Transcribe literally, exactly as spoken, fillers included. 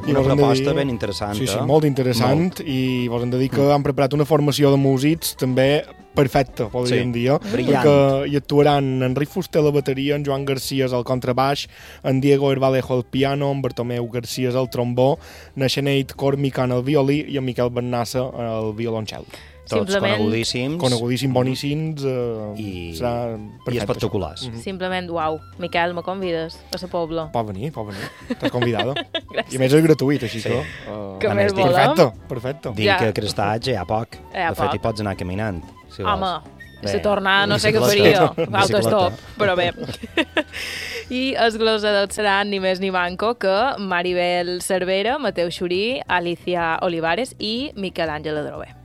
una proposta ben interessant. Sí, sí, molt interessant, molt. I vos hem de dir que mm. han preparat una formació de músics també perfecta, podríem sí. dir, brillant. Perquè hi actuaran Enric Fuster a la bateria, en Joan Garcia al contrabaix, en Diego Herbalejo al piano, en Bartomeu Garcia al trombó, na Sinead Cormican al violí i en Miquel Bernassa al violoncel. Tots Simplement... conegudíssims. Conegudíssims, boníssims, eh, I, serà perfecte. I espectaculars. Mm -hmm. Simplement, uau. Miquel, me convides a la Pobla? Pot venir, pot venir. T'has convidada. I a més és gratuït, així sí. que... Uh, que més volem. Perfecte, perfecte. Dic ja. que Crestatge hi ha poc. Hi ha de fet, poc. hi pots anar caminant. Si Home, si tornar no sé què faria. Autostop, però bé. I els glosadors seran ni més ni manco que Maribel Cervera, Mateu Xurí, Alicia Olivares i Miquel Àngel Adrover.